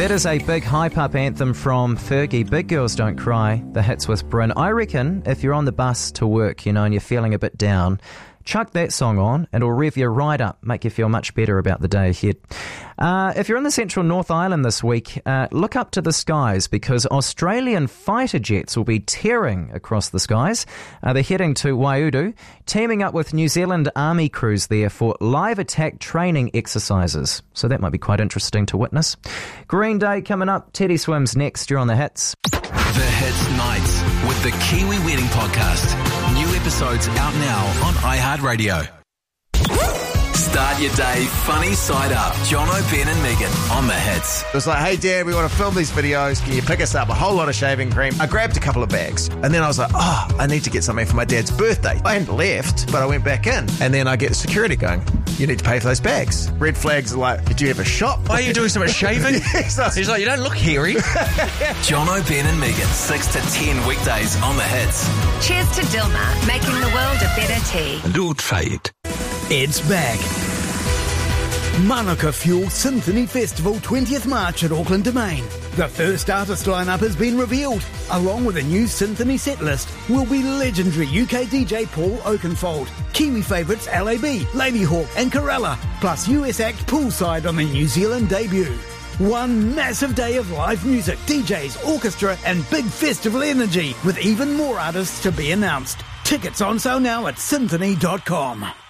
That is a big hype-up anthem from Fergie, Big Girls Don't Cry, the hits with Bryn. I reckon if you're on the bus to work, and you're feeling a bit down, chuck that song on and it'll rev you right up, make you feel much better about the day ahead. If you're in the central North Island this week, look up to the skies because Australian fighter jets will be tearing across the skies. They're heading to Waiudu, teaming up with New Zealand Army crews there for live attack training exercises. So that might be quite interesting to witness. Green Day coming up. Teddy Swims next. You're on The Hits. The Hits Nights with the Kiwi Wedding Podcast. New episodes out now on iHeartRadio. Start your day funny side up. Jono, Ben and Megan on The Hits. It was like, hey, Dad, we want to film these videos. Can you pick us up a whole lot of shaving cream? I grabbed a couple of bags. And then I was like, I need to get something for my dad's birthday. I hadn't left, but I went back in. And then I get the security going, you need to pay for those bags. Red flags are like, did you have a shop? Why are you doing so much shaving? Yes, He's like, you don't look hairy. Jono, Ben and Megan, 6 to 10 weekdays on The Hits. Cheers to Dilmah, making the world a better tea. Don't fight. It's back. Manuka Fuel Symphony Festival 20th March at Auckland Domain. The first artist lineup has been revealed. Along with a new symphony set list will be legendary UK DJ Paul Oakenfold, Kiwi favourites LAB, Ladyhawke and Corella, plus US act Poolside on the New Zealand debut. One massive day of live music, DJs, orchestra and big festival energy with even more artists to be announced. Tickets on sale now at symphony.com.